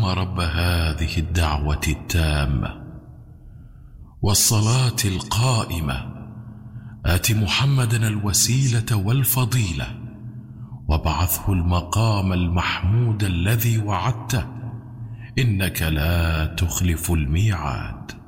رب هذه الدعوة التامة والصلاة القائمة آت محمدا الوسيلة والفضيلة وابعثه المقام المحمود الذي وعدته إنك لا تخلف الميعاد.